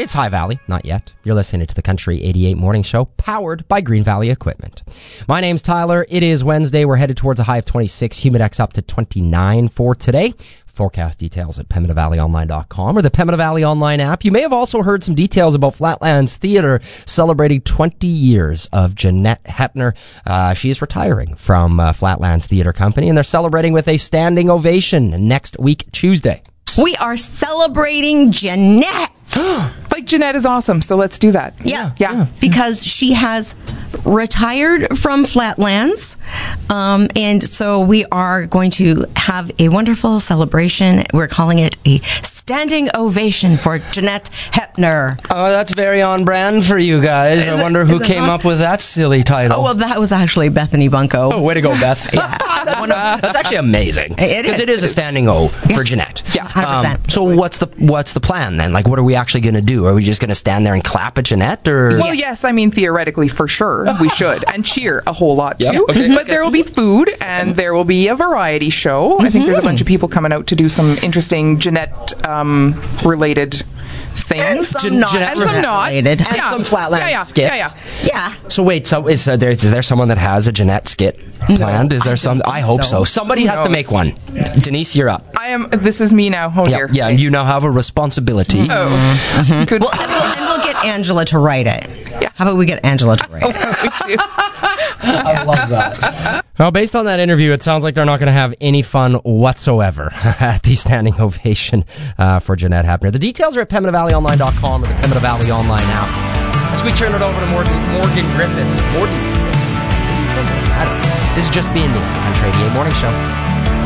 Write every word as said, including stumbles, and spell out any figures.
It's High Valley, not yet. You're listening to the Country eighty-eight Morning Show, powered by Green Valley Equipment. My name's Tyler. It is Wednesday. We're headed towards a high of twenty-six, Humidex up to twenty-nine for today. Forecast details at Pembina Valley Online dot com or the Pembina Valley Online app. You may have also heard some details about Flatlands Theatre celebrating twenty years of Jeanette Heppner. Uh, she is retiring from uh, Flatlands Theatre Company, and they're celebrating with a standing ovation next week, Tuesday. We are celebrating Jeanette. Like, Jeanette is awesome, so let's do that. Yeah, yeah. yeah. Because she has retired from Flatlands, um, and so we are going to have a wonderful celebration. We're calling it a standing ovation for Jeanette Heppner. Oh, that's very on brand for you guys. Is I it- wonder who is it came not? up with that silly title. Oh, well, that was actually Bethany Bunko. Oh, way to go, Beth. Yeah. One of- That's actually amazing. It Because is. it is a standing O for Jeanette. Yeah, one hundred percent. Um, so what's the what's the plan then? Like, what are we actually going to do? Are we just going to stand there and clap at Jeanette? Or Well, yes, I mean, theoretically, for sure, we should. And cheer a whole lot, Yep, too. okay, but okay. there will be food, and there will be a variety show. I think there's a bunch of people coming out to do some interesting Jeanette-related things. And some Jen- not. Jeanette And some not. related. And some Flatlands yeah, yeah, skits. Yeah, yeah. Yeah. So wait, so is uh, there is there someone that has a Jeanette skit planned? Is there I some? don't I think hope so. so. Somebody Who has to knows? make one. Denise, you're up. I am. This is me now. Oh, Yeah, dear. yeah, and you now have a responsibility. Oh. Good. Well, and we'll, and we'll get Angela to write it. How about we get Angela to write it? I love that. Well, based on that interview, it sounds like they're not going to have any fun whatsoever at the standing ovation uh, for Jeanette Heppner. The details are at Pembina Valley Online dot com or the Pembina Valley Online app. As we turn it over to Morgan, Morgan Griffiths. Morgan Griffiths. This is Just Being Me, on Country eighty-eight Morning Show.